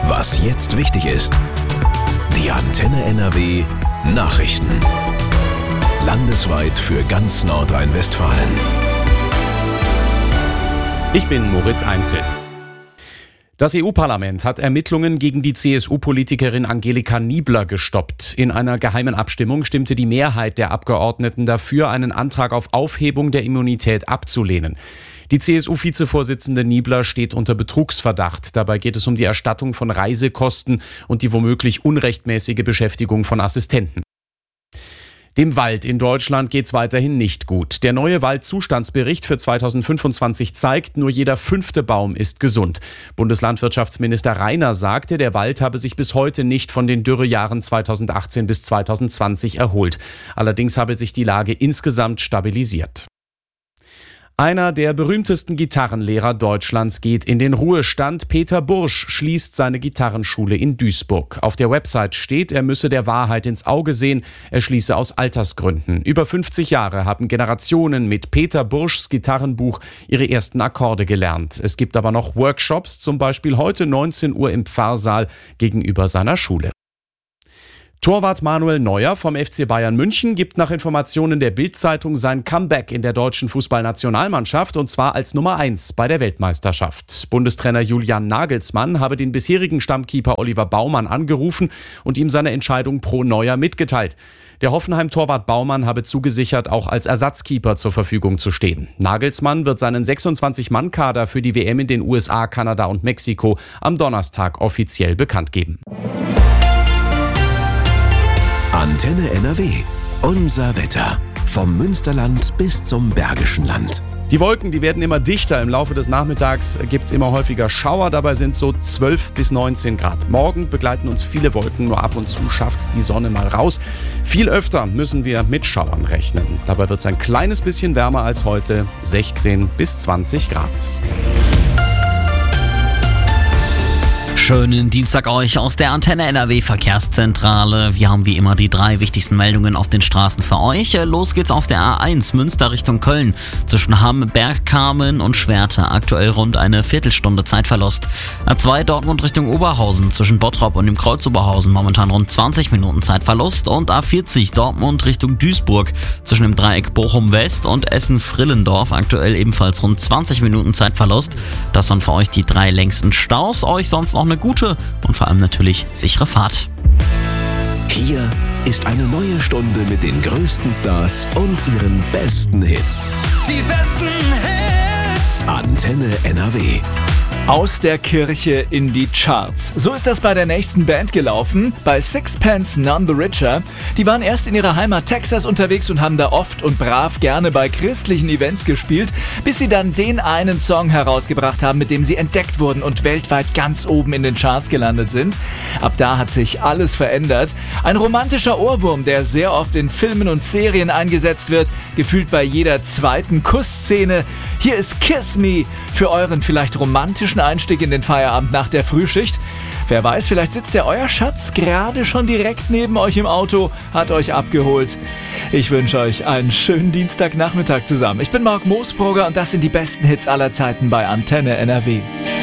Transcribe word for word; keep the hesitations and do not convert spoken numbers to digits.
Was jetzt wichtig ist. Die Antenne N R W Nachrichten. Landesweit für ganz Nordrhein-Westfalen. Ich bin Moritz Einzel. Das E U-Parlament hat Ermittlungen gegen die C S U-Politikerin Angelika Niebler gestoppt. In einer geheimen Abstimmung stimmte die Mehrheit der Abgeordneten dafür, einen Antrag auf Aufhebung der Immunität abzulehnen. Die C S U-Vizevorsitzende Niebler steht unter Betrugsverdacht. Dabei geht es um die Erstattung von Reisekosten und die womöglich unrechtmäßige Beschäftigung von Assistenten. Dem Wald in Deutschland geht's weiterhin nicht gut. Der neue Waldzustandsbericht für zweitausendfünfundzwanzig zeigt, nur jeder fünfte Baum ist gesund. Bundeslandwirtschaftsminister Reiner sagte, der Wald habe sich bis heute nicht von den Dürrejahren zweitausendachtzehn bis zweitausendzwanzig erholt. Allerdings habe sich die Lage insgesamt stabilisiert. Einer der berühmtesten Gitarrenlehrer Deutschlands geht in den Ruhestand. Peter Bursch schließt seine Gitarrenschule in Duisburg. Auf der Website steht, er müsse der Wahrheit ins Auge sehen. Er schließe aus Altersgründen. Über fünfzig Jahre haben Generationen mit Peter Burschs Gitarrenbuch ihre ersten Akkorde gelernt. Es gibt aber noch Workshops, zum Beispiel heute neunzehn Uhr im Pfarrsaal gegenüber seiner Schule. Torwart Manuel Neuer vom F C Bayern München gibt nach Informationen der Bild-Zeitung sein Comeback in der deutschen Fußballnationalmannschaft, und zwar als Nummer eins bei der Weltmeisterschaft. Bundestrainer Julian Nagelsmann habe den bisherigen Stammkeeper Oliver Baumann angerufen und ihm seine Entscheidung pro Neuer mitgeteilt. Der Hoffenheim-Torwart Baumann habe zugesichert, auch als Ersatzkeeper zur Verfügung zu stehen. Nagelsmann wird seinen sechsundzwanzig-Mann-Kader für die W M in den U S A, Kanada und Mexiko am Donnerstag offiziell bekannt geben. Antenne N R W. Unser Wetter. Vom Münsterland bis zum Bergischen Land. Die Wolken, die werden immer dichter. Im Laufe des Nachmittags gibt es immer häufiger Schauer. Dabei sind es so zwölf bis neunzehn Grad. Morgen begleiten uns viele Wolken. Nur ab und zu schafft's die Sonne mal raus. Viel öfter müssen wir mit Schauern rechnen. Dabei wird es ein kleines bisschen wärmer als heute. sechzehn bis zwanzig Grad. Schönen Dienstag euch aus der Antenne N R W Verkehrszentrale. Wir haben wie immer die drei wichtigsten Meldungen auf den Straßen für euch. Los geht's auf der A eins Münster Richtung Köln. Zwischen Hamm, Bergkamen und Schwerte aktuell rund eine Viertelstunde Zeitverlust. A zwei Dortmund Richtung Oberhausen zwischen Bottrop und dem Kreuz Oberhausen momentan rund zwanzig Minuten Zeitverlust. Und A vierzig Dortmund Richtung Duisburg zwischen dem Dreieck Bochum West und Essen-Frillendorf aktuell ebenfalls rund zwanzig Minuten Zeitverlust. Das waren für euch die drei längsten Staus. Euch sonst noch eine gute und vor allem natürlich sichere Fahrt. Hier ist eine neue Stunde mit den größten Stars und ihren besten Hits. Die besten Hits! Antenne N R W. Aus der Kirche in die Charts. So ist das bei der nächsten Band gelaufen, bei Sixpence None the Richer. Die waren erst in ihrer Heimat Texas unterwegs und haben da oft und brav gerne bei christlichen Events gespielt, bis sie dann den einen Song herausgebracht haben, mit dem sie entdeckt wurden und weltweit ganz oben in den Charts gelandet sind. Ab da hat sich alles verändert. Ein romantischer Ohrwurm, der sehr oft in Filmen und Serien eingesetzt wird, gefühlt bei jeder zweiten Kussszene. Hier ist Kiss Me für euren vielleicht romantischen Einstieg in den Feierabend nach der Frühschicht. Wer weiß, vielleicht sitzt ja euer Schatz gerade schon direkt neben euch im Auto, hat euch abgeholt. Ich wünsche euch einen schönen Dienstagnachmittag zusammen. Ich bin Marc Moosbrugger und das sind die besten Hits aller Zeiten bei Antenne N R W.